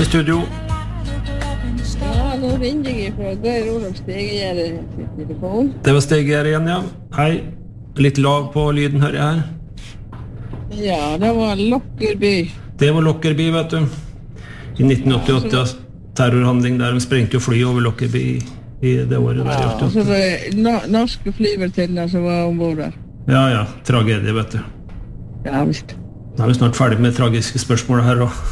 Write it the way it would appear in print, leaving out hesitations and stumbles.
I studio. Ja, nå ringer jeg fra Geir Olof Stegegjerde til telefon. Det var Stegegjerde igjen, ja. Hei. Litt lav på lyden, hører jeg her. Ja, det var Lockerbie. Det var Lockerbie, vet du. I 1988, terrorhandling der. De sprengte jo fly over Lockerbie I det året der. Ja, så var det norske flyvertinner som var ombord der. Ja, tragedie, vet du. Ja, visst. Nå vi snart ferdig med tragiske spørsmål her også.